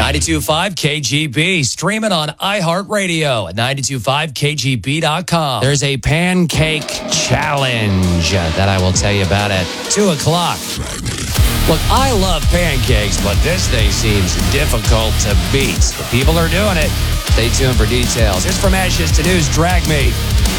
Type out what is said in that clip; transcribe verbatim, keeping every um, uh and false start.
ninety-two point five K G B, streaming on iHeartRadio at ninety-two point five K G B dot com. There's a pancake challenge that I will tell you about at two o'clock. Look, I love pancakes, but this thing seems difficult to beat. The people are doing it. Stay tuned for details. Here's From Ashes to News, Drag Me.